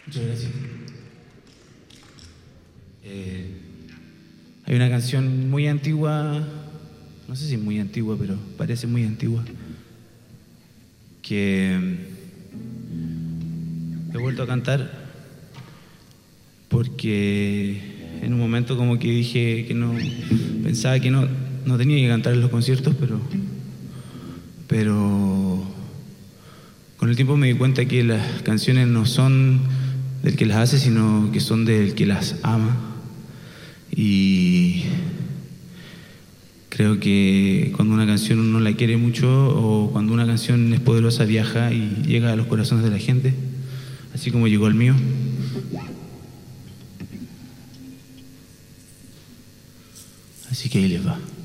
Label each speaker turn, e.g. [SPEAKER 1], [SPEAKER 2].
[SPEAKER 1] Muchas gracias. Hay una canción muy antigua, no sé si es muy antigua, pero parece muy antigua, que he vuelto a cantar porque en un momento como que dije que no, pensaba que no tenía que cantar en los conciertos, pero con el tiempo me di cuenta que las canciones no son del que las hace, sino que son del que las ama. Y creo que cuando una canción uno la quiere mucho, o cuando una canción es poderosa, viaja y llega a los corazones de la gente, así como llegó al mío. Así que ahí les va.